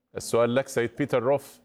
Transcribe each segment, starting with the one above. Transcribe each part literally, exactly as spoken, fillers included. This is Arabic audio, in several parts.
السؤال لك سيد بيتر روف.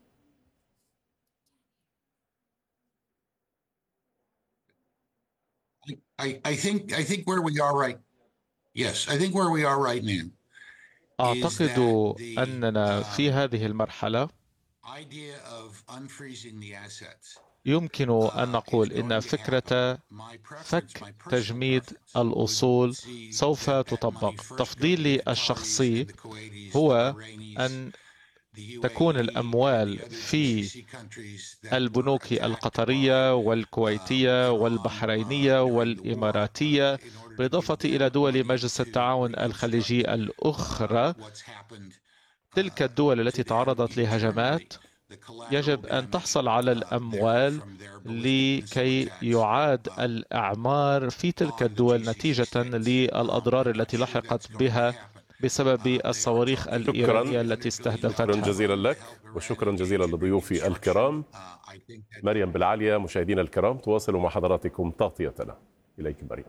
I, I think I think where we are right. Yes, I think where we are right now is أعتقد that the أننا في um, هذه المرحلة idea of unfreezing the assets يمكن أن uh, is نقول إن going to happen. فكرة My preference, my فك personal تجميد preference, would الأصول see سوف that that money تطبق. first go to the تفضيلي Qataris الشخصي and the Kuwaitis, the هو Bahrainis, أن the تكون U A E, and الأموال the other في G C C countries that were البنوك attacked القطرية by والكويتية um, Iran والبحرينية uh, during the war, والإماراتية، uh, in order to بالإضافة give them إلى دول money مجلس to التعاون reconstruct الخليجي الأخرى. uh, what's happened تلك uh, الدول to التي them تعرضت لهجمات internally, the collateral يجب أن damage تحصل على uh, there الأموال from their ballistic missile لكي attacks يعاد uh, الأعمار في تلك on the الدول G C C نتيجة states. Um, للأضرار I'm not التي sure that's لحقت going to بها happen. بسبب Uh, they are الصواريخ talking شكرا الإيرانية about التي three hundred billion شكرا dollars استهدفتها. جزيلا to لك help Iran وشكرا جزيلا engage in لضيوفي reconstruction. الكرام. Uh, I think that مريم بالعالية. مشاهدينا الكرام تواصل مع حضراتكم تغطيتنا. إليك مريم.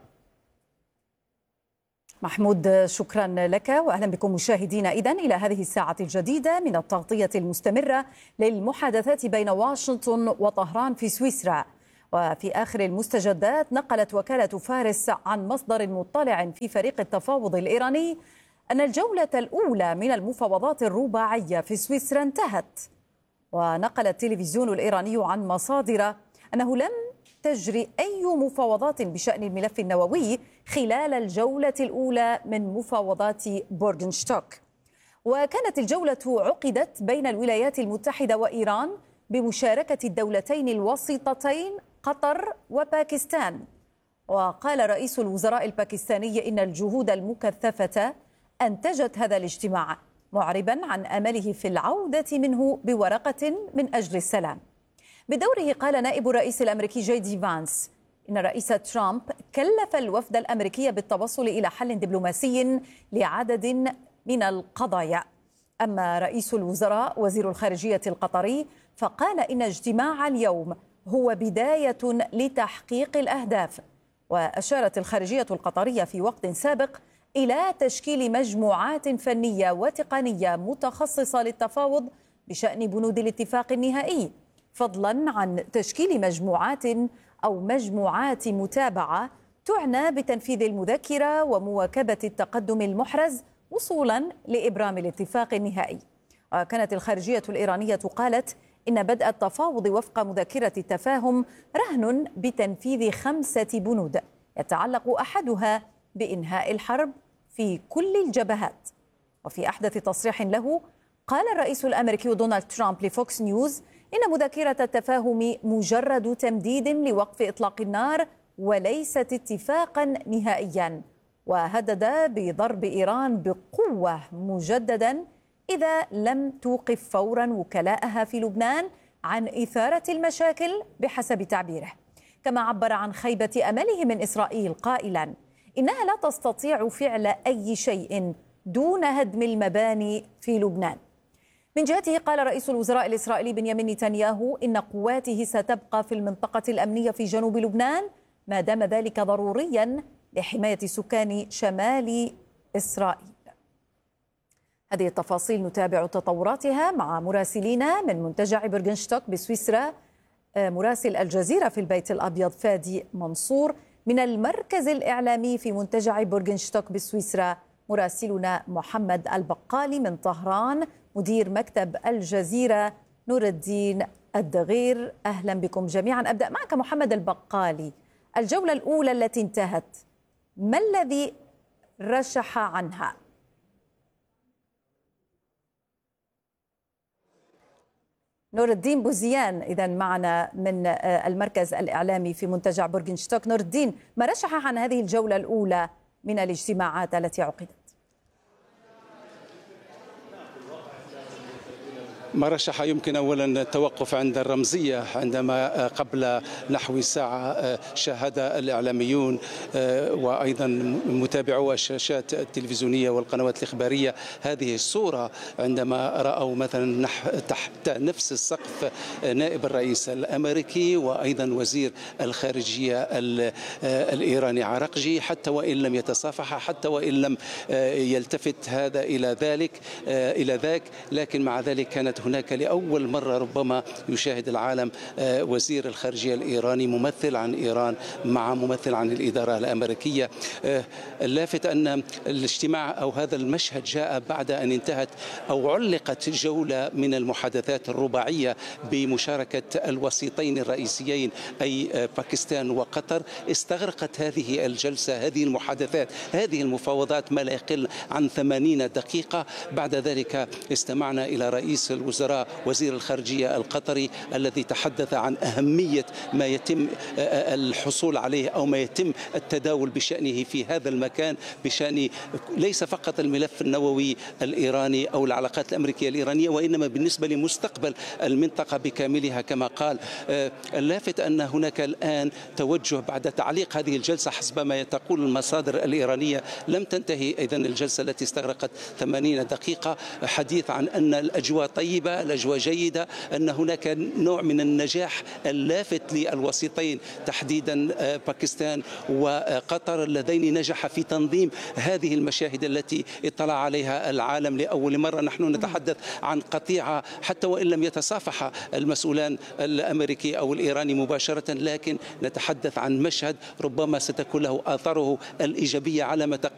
محمود شكرا لك وأهلا بكم مشاهدينا إذن إلى هذه الساعة الجديدة من التغطية المستمرة للمحادثات بين واشنطن وطهران في سويسرا. وفي آخر المستجدات نقلت وكالة فارس عن مصدر مطلع في فريق التفاوض الإيراني أن الجولة الأولى من المفاوضات الرباعية في سويسرا انتهت. ونقل التلفزيون الإيراني عن مصادر أنه لم تجري أي مفاوضات بشأن الملف النووي خلال الجولة الأولى من مفاوضات بورغنشتوك. وكانت الجولة عقدت بين الولايات المتحدة وإيران بمشاركة الدولتين الوسيطتين قطر وباكستان. وقال رئيس الوزراء الباكستاني إن الجهود المكثفة أنتجت هذا الاجتماع، معربا عن أمله في العودة منه بورقة من أجل السلام. بدوره قال نائب الرئيس الأمريكي جي دي فانس إن الرئيس ترامب كلف الوفد الأمريكي بالتوصل إلى حل دبلوماسي لعدد من القضايا. أما رئيس الوزراء وزير الخارجية القطري فقال إن اجتماع اليوم هو بداية لتحقيق الأهداف. وأشارت الخارجية القطرية في وقت سابق إلى تشكيل مجموعات فنية وتقنية متخصصة للتفاوض بشأن بنود الاتفاق النهائي، فضلا عن تشكيل مجموعات أو مجموعات متابعة تعنى بتنفيذ المذكرة ومواكبة التقدم المحرز وصولا لإبرام الاتفاق النهائي. وكانت الخارجية الإيرانية قالت إن بدء التفاوض وفق مذكرة التفاهم رهن بتنفيذ خمسة بنود يتعلق أحدها بإنهاء الحرب في كل الجبهات. وفي أحدث تصريح له قال الرئيس الأمريكي دونالد ترامب لفوكس نيوز إن مذكرة التفاهم مجرد تمديد لوقف إطلاق النار وليست اتفاقا نهائيا، وهدد بضرب إيران بقوة مجددا إذا لم توقف فورا وكلاءها في لبنان عن إثارة المشاكل بحسب تعبيره. كما عبر عن خيبة أمله من إسرائيل قائلا إنها لا تستطيع فعل أي شيء دون هدم المباني في لبنان. من جهته قال رئيس الوزراء الإسرائيلي بنيامين نتنياهو إن قواته ستبقى في المنطقة الأمنية في جنوب لبنان ما دام ذلك ضروريا لحماية سكان شمال إسرائيل. هذه التفاصيل نتابع تطوراتها مع مراسلينا من منتجع بورغنشتوك بسويسرا، مراسل الجزيرة في البيت الأبيض فادي منصور، من المركز الإعلامي في منتجع بورغنشتوك بسويسرا مراسلنا محمد البقالي، من طهران مدير مكتب الجزيرة نور الدين الدغير. أهلا بكم جميعا. أبدأ معك محمد البقالي، الجولة الأولى التي انتهت ما الذي رشح عنها؟ نور الدين بوزيان إذا معنا من المركز الإعلامي في منتجع بورغنشتوك. نور الدين، ما رشح عن هذه الجولة الأولى من الاجتماعات التي عقدت؟ ما رشح يمكن أولا التوقف عند الرمزية، عندما قبل نحو ساعة شاهد الإعلاميون وأيضا متابعو الشاشات التلفزيونية والقنوات الإخبارية هذه الصورة، عندما رأوا مثلا تحت نفس السقف نائب الرئيس الأمريكي وأيضا وزير الخارجية الإيراني عراقجي، حتى وإن لم يتصافح، حتى وإن لم يلتفت هذا إلى ذلك إلى ذاك، لكن مع ذلك كانت هناك لأول مرة ربما يشاهد العالم وزير الخارجية الإيراني ممثل عن إيران مع ممثل عن الإدارة الأمريكية. اللافت أن الاجتماع أو هذا المشهد جاء بعد أن انتهت أو علقت جولة من المحادثات الرباعية بمشاركة الوسيطين الرئيسيين أي باكستان وقطر. استغرقت هذه الجلسة، هذه المحادثات، هذه المفاوضات ما لا يقل عن ثمانين دقيقة. بعد ذلك استمعنا إلى رئيس الوزراء وزير الخارجية القطري الذي تحدث عن أهمية ما يتم الحصول عليه أو ما يتم التداول بشأنه في هذا المكان، بشأن ليس فقط الملف النووي الإيراني أو العلاقات الأمريكية الإيرانية، وإنما بالنسبة لمستقبل المنطقة بكاملها كما قال. اللافت أن هناك الآن توجه بعد تعليق هذه الجلسة حسب ما تقول المصادر الإيرانية، لم تنتهي أيضا الجلسة التي استغرقت ثمانين دقيقة، حديث عن أن الأجواء طيبة، الأجواء جيدة، أن هناك نوع من النجاح اللافت للوسيطين تحديدا باكستان وقطر اللذين نجح في تنظيم هذه المشاهد التي اطلع عليها العالم لأول مرة. نحن نتحدث عن قطيعة حتى وإن لم يتصافح المسؤولان الأمريكي أو الإيراني مباشرة، لكن نتحدث عن مشهد ربما ستكون له آثاره الإيجابية على ما